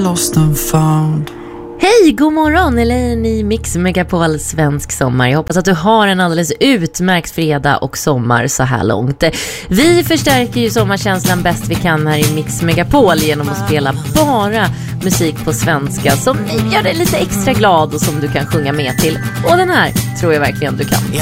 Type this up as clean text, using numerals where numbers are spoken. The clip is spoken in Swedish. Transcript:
Lost and found. Hej, god morgon, Elaine i Mix Megapol svensk sommar. Jag hoppas att du har en alldeles utmärkt fredag och sommar så här långt. Vi förstärker ju sommarkänslan bäst vi kan här i Mix Megapol genom att spela bara musik på svenska som gör dig lite extra glad och som du kan sjunga med till. Och den här tror jag verkligen du kan.